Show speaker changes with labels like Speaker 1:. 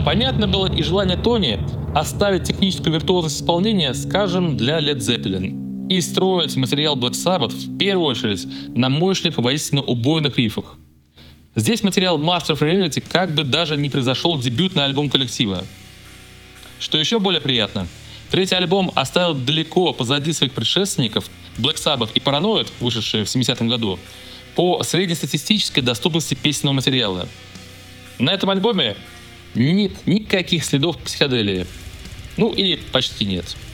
Speaker 1: Понятно было и желание Тони оставить техническую виртуозность исполнения, скажем, для Led Zeppelin, и строить материал Black Sabbath в первую очередь на мощных и воистину убойных рифах. Здесь материал Master of Reality как бы даже не превзошел дебютный альбом коллектива. Что еще более приятно, третий альбом оставил далеко позади своих предшественников Black Sabbath и Paranoid, вышедшие в 70-м году, по среднестатистической доступности песенного материала. На этом альбоме нет никаких следов психоделии. Ну или почти нет.